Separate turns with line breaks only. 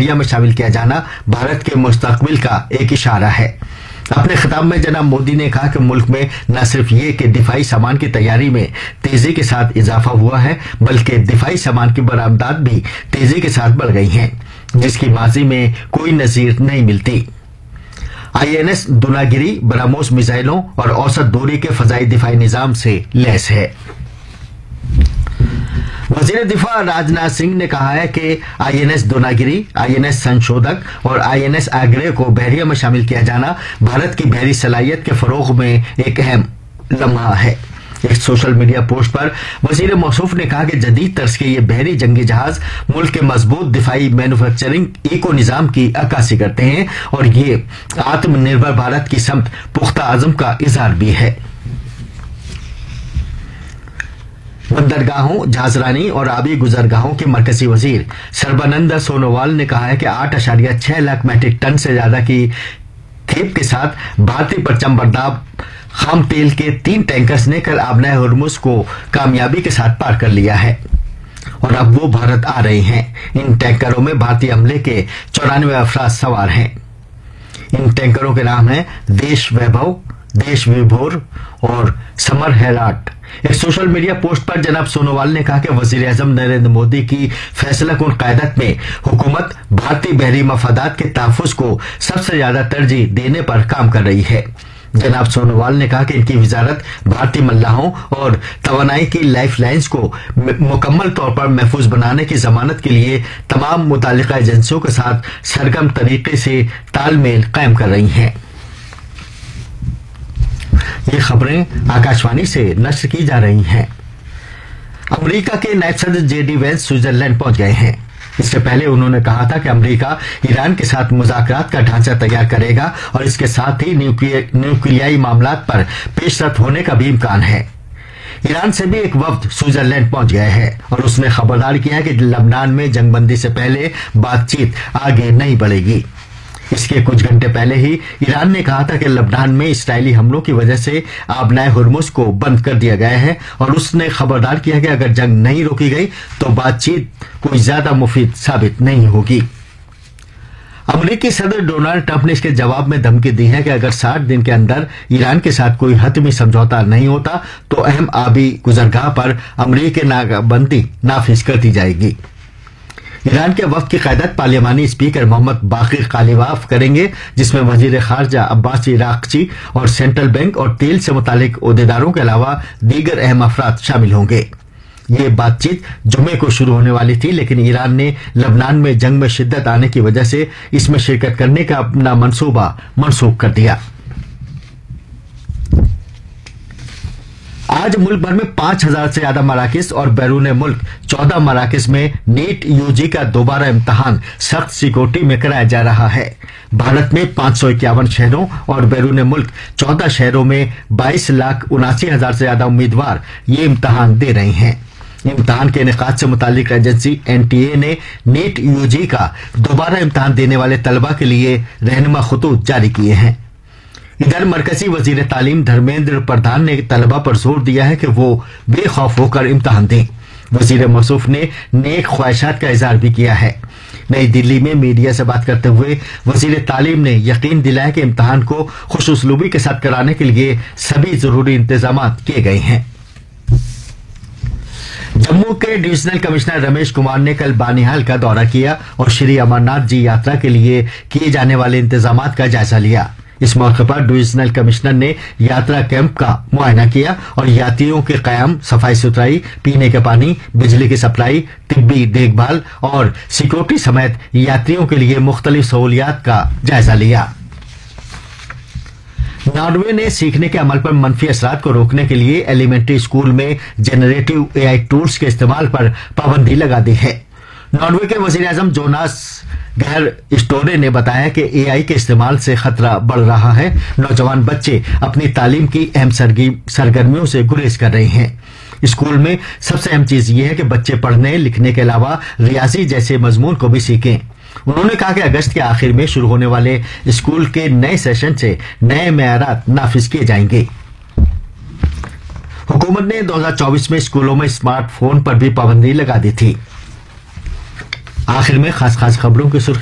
بحریہ میں شامل کیا جانا بھارت کے مستقبل کا ایک اشارہ ہے۔ اپنے خطاب میں جناب مودی نے کہا کہ ملک میں نہ صرف یہ کہ دفاعی سامان کی تیاری میں تیزی کے ساتھ اضافہ ہوا ہے بلکہ دفاعی سامان کی برآمدات بھی تیزی کے ساتھ بڑھ گئی ہیں، جس کی ماضی میں کوئی نظیر نہیں ملتی۔ INS دوناگری براموس میزائلوں اور اوسط دوری کے فضائی دفاعی نظام سے لیس ہے۔ وزیر دفاع راجناتھ سنگھ نے کہا ہے کہ INS دوناگری، INS سنشودھک اور INS آگرے کو بحریہ میں شامل کیا جانا بھارت کی بحری صلاحیت کے فروغ میں ایک اہم لمحہ ہے۔ ایک سوشل میڈیا پوسٹ پر وزیر موصوف نے کہا کہ جدید طرز کے یہ بحری جنگی جہاز ملک کے مضبوط دفاعی مینوفیکچرنگ ایکو نظام کی عکاسی کرتے ہیں اور یہ آتم نربھر بھارت کی سمت پختہ عزم کا اظہار بھی ہے۔ بندرگاہوں، جہازرانی اور آبی گزرگاہوں کے مرکزی وزیر سربانند سونووال نے کہا ہے کہ 8.6 لاکھ میٹرک ٹن سے زیادہ کی کھیپ کے ساتھ بھارتی پرچم بردار خام تیل کے 3 ٹینکرز نے کل آبنائے ہرمز کو کامیابی کے ساتھ پار کر لیا ہے اور اب وہ بھارت آ رہے ہیں۔ ان ٹینکروں میں بھارتی عملے کے 94 افراد سوار ہیں۔ ان ٹینکروں کے نام ہیں دیش ویبھو، دیش وبھور اور سمر ہیراٹ۔ ایک سوشل میڈیا پوسٹ پر جناب سونووال نے کہا کہ وزیر اعظم نریندر مودی کی فیصلہ کن قیادت میں حکومت بھارتی بحری مفادات کے تحفظ کو سب سے زیادہ ترجیح دینے پر کام کر رہی ہے۔ جناب سونووال نے کہا کہ ان کی وزارت بھارتی ملاحوں اور توانائی کی لائف لائنز کو مکمل طور پر محفوظ بنانے کی ضمانت کے لیے تمام متعلقہ ایجنسیوں کے ساتھ سرگرم طریقے سے تال میل قائم کر رہی ہیں۔ یہ خبریں آکاشوانی سے نشر کی جا رہی ہیں۔ امریکہ کے نائب صدر JD وینس سوئٹزرلینڈ پہنچ گئے ہیں۔ اس سے پہلے انہوں نے کہا تھا کہ امریکہ ایران کے ساتھ مذاکرات کا ڈھانچہ تیار کرے گا اور اس کے ساتھ ہی نیوکلیائی معاملات پر پیش رفت ہونے کا بھی امکان ہے۔ ایران سے بھی ایک وفد سوئٹزرلینڈ پہنچ گیا ہے اور اس نے خبردار کیا ہے کہ لبنان میں جنگ بندی سے پہلے بات چیت آگے نہیں بڑھے گی۔ اس کے کچھ گھنٹے پہلے ہی ایران نے کہا تھا کہ لبنان میں اسرائیلی حملوں کی وجہ سے آبنائے ہرمز کو بند کر دیا گیا ہے اور اس نے خبردار کیا کہ اگر جنگ نہیں روکی گئی تو بات چیت کوئی زیادہ مفید ثابت نہیں ہوگی۔ امریکی صدر ڈونلڈ ٹرمپ نے اس کے جواب میں دھمکی دی ہے کہ اگر 60 دن کے اندر ایران کے ساتھ کوئی حتمی سمجھوتا نہیں ہوتا تو اہم آبی گزرگاہ پر امریکی ناکہ بندی نافذ کر دی جائے گی۔ ایران کے وفد کی قیادت پارلیمانی اسپیکر محمد باقر کالیباف کریں گے، جس میں وزیر خارجہ عباس عراقچی اور سینٹرل بینک اور تیل سے متعلق عہدیداروں کے علاوہ دیگر اہم افراد شامل ہوں گے۔ یہ بات چیت جمعے کو شروع ہونے والی تھی لیکن ایران نے لبنان میں جنگ میں شدت آنے کی وجہ سے اس میں شرکت کرنے کا اپنا منصوبہ منسوخ کر دیا۔ آج ملک بھر میں 5000 سے زیادہ مراکز اور بیرون ملک 14 مراکز میں نیٹ UG کا دوبارہ امتحان سخت سیکورٹی میں کرایا جا رہا ہے۔ بھارت میں 551 شہروں اور بیرون ملک 14 شہروں میں 22,79,000 سے زیادہ امیدوار یہ امتحان دے رہے ہیں۔ امتحان کے انعقاد سے متعلق ایجنسی NTA نے نیٹ UG کا دوبارہ امتحان دینے والے طلبہ کے لیے رہنما خطوط جاری کیے ہیں۔ ادھر مرکزی وزیر تعلیم دھرمیندر پردھان نے طلبہ پر زور دیا ہے کہ وہ بے خوف ہو کر امتحان دیں۔ وزیر موصوف نے نیک خواہشات کا اظہار بھی کیا ہے۔ نئی دلی میں میڈیا سے بات کرتے ہوئے وزیر تعلیم نے یقین دلایا کہ امتحان کو خوش اسلوبی کے ساتھ کرانے کے لیے سبھی ضروری انتظامات کیے گئے ہیں۔ جموں کے ڈویژنل کمشنر رمیش کمار نے کل بانہال کا دورہ کیا اور شری امرناتھ جی یاترا کے لیے کیے جانے والے انتظامات کا جائزہ لیا۔ اس موقع پر ڈویژنل کمشنر نے یاترا کیمپ کا معائنہ کیا اور یاتریوں کے قیام، صفائی ستھرائی، پینے کے پانی، بجلی کی سپلائی، طبی دیکھ بھال اور سیکورٹی سمیت یاتریوں کے لیے مختلف سہولیات کا جائزہ لیا۔ ناروے نے سیکھنے کے عمل پر منفی اثرات کو روکنے کے لیے ایلیمنٹری اسکول میں جنریٹو AI ٹولز کے استعمال پر پابندی لگا دی ہے۔ ناروے کے وزیر اعظم جوناس گہر اسٹورے نے بتایا کہ AI کے استعمال سے خطرہ بڑھ رہا ہے۔ نوجوان بچے اپنی تعلیم کی اہم سرگرمیوں سے گریز کر رہے ہیں۔ اسکول میں سب سے اہم چیز یہ ہے کہ بچے پڑھنے لکھنے کے علاوہ ریاضی جیسے مضمون کو بھی سیکھیں۔ انہوں نے کہا کہ اگست کے آخر میں شروع ہونے والے اسکول کے نئے سیشن سے نئے معیارات نافذ کیے جائیں گے۔ حکومت نے 2024 میں اسکولوں میں اسمارٹ فون پر بھی پابندی لگا دی تھی۔ آخر میں خاص خبروں کی سرخی